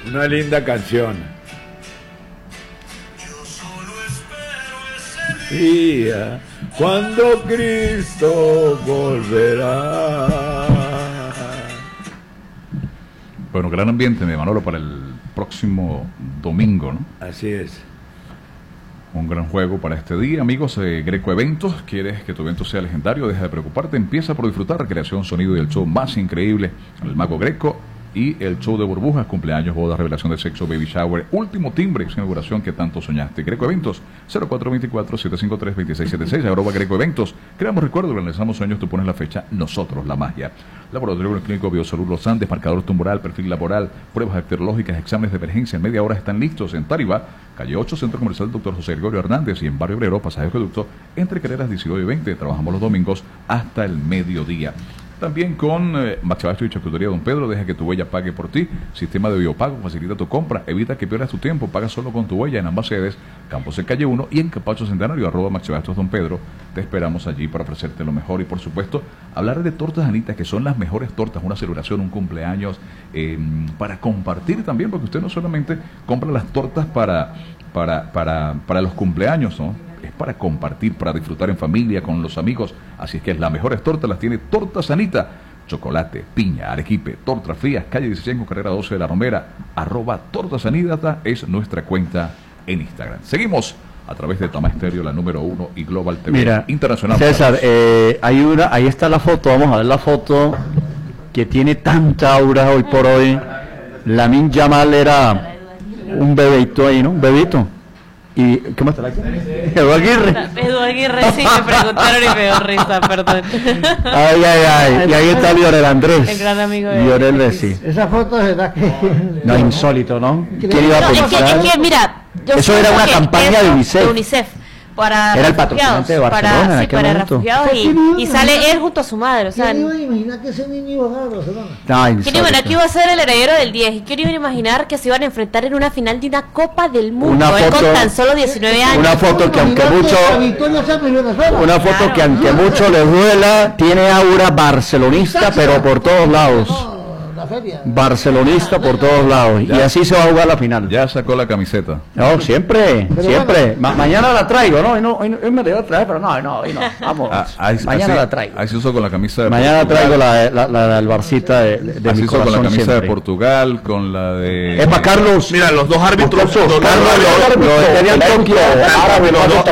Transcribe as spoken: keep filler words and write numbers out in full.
Una linda canción. Día cuando Cristo volverá. Bueno, gran ambiente, mi Manolo, para el próximo domingo, ¿no? Así es. Un gran juego para este día, amigos. eh, Greco Eventos, ¿quieres que tu evento sea legendario? Deja de preocuparte, empieza por disfrutar recreación, sonido y el show más increíble, el Mago Greco y el show de burbujas, cumpleaños, bodas, revelación de sexo, baby shower, último timbre, inauguración que tanto soñaste. Greco Eventos, cero cuatro dos cuatro, siete cinco tres, dos seis siete seis, arroba Greco Eventos. Creamos recuerdos, realizamos sueños, tú pones la fecha, nosotros la magia. Laboratorio Clínico Biosalud Los Andes, marcador tumoral, perfil laboral, pruebas bacteriológicas, exámenes de emergencia en media hora están listos en Taribá, calle ocho, Centro Comercial Doctor José Gregorio Hernández, y en Barrio Obrero, Pasaje Acueducto, entre carreras diecinueve y veinte. Trabajamos los domingos hasta el mediodía. También con eh, Maxibasto y Charcutería Don Pedro, deja que tu huella pague por ti. Sistema de biopago, facilita tu compra, evita que pierdas tu tiempo, paga solo con tu huella en ambas sedes, Campos en Calle uno y en Capacho Centenario, arroba Maxibastos Don Pedro. Te esperamos allí para ofrecerte lo mejor y, por supuesto, hablar de tortas Anita, que son las mejores tortas, una celebración, un cumpleaños, eh, para compartir también, porque usted no solamente compra las tortas para, para, para, para los cumpleaños, ¿no? Es para compartir, para disfrutar en familia, con los amigos. Así es que las mejores tortas las tiene Tortas Anita. Chocolate, piña, arequipe, tortas frías, calle dieciséis, carrera doce de la Romera, arroba Tortas Anita es nuestra cuenta en Instagram. Seguimos a través de Tama Estéreo, la número uno, y Global T V Mira, Internacional. César, eh, hay una, ahí está la foto, vamos a ver la foto que tiene tanta aura hoy por hoy. Lamine Yamal era un bebito ahí, ¿no? Un bebito. ¿Y qué más está la Edu Aguirre? Edu Aguirre, sí, me preguntaron y me dio risa, perdón. Ay, ay, ay. Y ahí está Lionel Andrés. El gran amigo de Lionel Messi. Esa foto es verdad que... No, es insólito, ¿no? ¿Quién iba a No, es que, pensar? es que, mira, yo Eso era siento una que campaña de UNICEF. de UNICEF para Era el refugiados, patrocinante de Barcelona para, en sí, aquel para momento. refugiados, y, y sale él junto a su madre, o sea, ¿Quién iba a imaginar que ese niño iba a ganar a Barcelona? No, ¿quién iba a insólito. imaginar que iba a ser el heredero del diez? ¿Y quién iba a imaginar que se iban a enfrentar en una final de una Copa del Mundo? Una Él foto- con tan solo diecinueve años. Una foto que aunque Imaginar mucho... la victoria sea en Venezuela. Una foto Claro. que aunque mucho les duela, tiene aura barcelonista, pero por todos lados. No, la feria. Barcelonista por todos lados. Y así se va a jugar la final. Ya sacó la camiseta. No, siempre, Pero siempre. bueno. Ma- mañana la traigo, ¿no? Hoy, no, hoy, no- hoy me la iba a traer, pero no, hoy no, hoy no. Vamos. Ah, ahí- mañana así- la traigo. Ahí se usó con la camisa de Mañana Portugal. traigo la, la, la, del Barcita de, de Así mi hizo con la corazón camisa siempre. de Portugal, con la de... Epa, Carlos. Mira, los dos árbitros, Muchachos, los dos Carlos, árbitros, los- los de Antioquia, árabe, los dos